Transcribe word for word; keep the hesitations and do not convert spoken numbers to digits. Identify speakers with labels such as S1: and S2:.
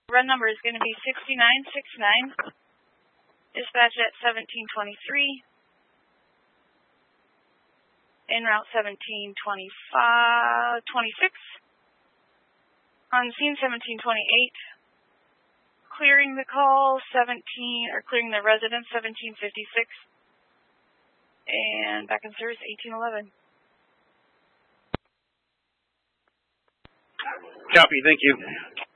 S1: Run number is going to be sixty-nine sixty-nine. Dispatch at seventeen twenty-three. En route seventeen twenty-five, twenty-six. On scene seventeen twenty-eight. Clearing the call seventeen, or clearing the residence seventeen fifty-six. And back in service eighteen eleven.
S2: Copy, thank you.